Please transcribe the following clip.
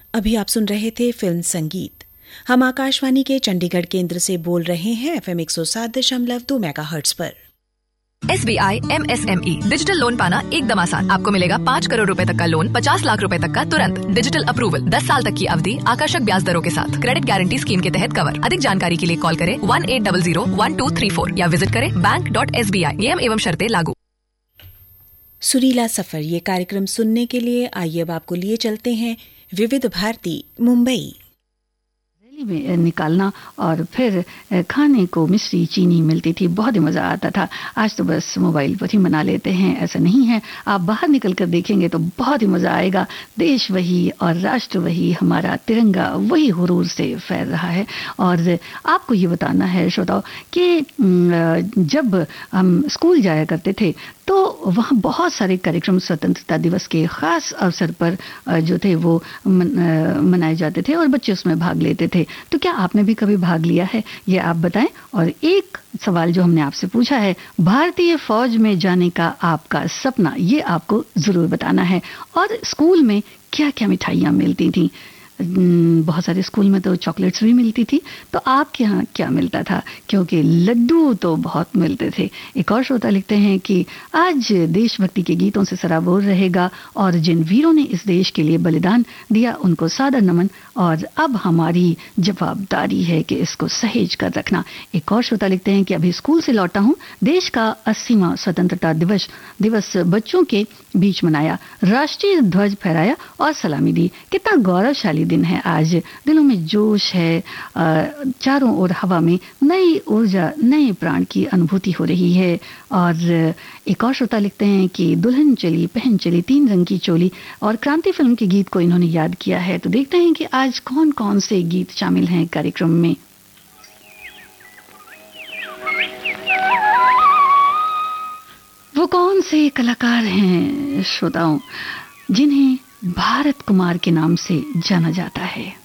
अभी आप सुन रहे थे फिल्म संगीत। हम आकाशवाणी के चंडीगढ़ केंद्र से बोल रहे हैं FM 107.2 मेगाहर्ट्ज पर। SBI MSME डिजिटल लोन पाना एकदम आसान। आपको मिलेगा 5 करोड़ रुपए तक का लोन, 50 लाख रुपए तक का तुरंत, डिजिटल अप्रूवल, 10 साल तक की अवधि, आकर्षक ब्याज दरों के साथ, क्रेडिट गारंटी स्कीम के तहत कवर। अधिक जानकारी के लिए कॉल करें 1800-1234 या विजिट करें bank.sbi। नियम एवं शर्तें लागू। सुरीला सफर ये कार्यक्रम सुनने के लिए आइए अब आपको लिए चलते हैं विविध भारती मुंबई में निकालना और फिर खाने को मिश्री चीनी मिलती थी, बहुत ही मज़ा आता था। आज तो बस मोबाइल पर ही मना लेते हैं, ऐसा नहीं है। आप बाहर निकल कर देखेंगे तो बहुत ही मज़ा आएगा। देश वही और राष्ट्र वही, हमारा तिरंगा वही हुरूर से फैल रहा है। और आपको ये बताना है श्रोताओ कि जब हम स्कूल जाया करते थे तो वहाँ बहुत सारे कार्यक्रम स्वतंत्रता दिवस के ख़ास अवसर पर जो थे वो मनाए जाते थे और बच्चे उसमें भाग लेते थे। तो क्या आपने भी कभी भाग लिया है, ये आप बताएं। और एक सवाल जो हमने आपसे पूछा है, भारतीय फौज में जाने का आपका सपना, ये आपको ज़रूर बताना है। और स्कूल में क्या क्या मिठाइयाँ मिलती थी? बहुत सारे स्कूल में तो चॉकलेट्स भी मिलती थी, तो आपके यहाँ क्या मिलता था? क्योंकि लड्डू तो बहुत मिलते थे। एक और श्रोता लिखते हैं कि आज देशभक्ति के गीतों से सराबोर रहेगा और जिन वीरों ने इस देश के लिए बलिदान दिया उनको सादर नमन, और अब हमारी जवाबदारी है कि इसको सहेज कर रखना। एक और श्रोता लिखते हैं कि अभी स्कूल से लौटा हूँ, देश का 80वां स्वतंत्रता दिवस बच्चों के बीच मनाया, राष्ट्रीय ध्वज फहराया और सलामी दी। कितना गौरवशाली दिन है आज, दिलों में जोश है, चारों ओर हवा में नई ऊर्जा, नए प्राण की अनुभूति हो रही है। और एक और श्रोता लिखते हैं कि दुल्हन चली पहन चली 3 रंग की चोली और क्रांति फिल्म के गीत को इन्होंने याद किया है। तो देखते हैं कि आज कौन कौन से गीत शामिल हैं कार्यक्रम में। वो कौन से कलाकार हैं श्रोताओं जिन्हें भारत कुमार के नाम से जाना जाता है?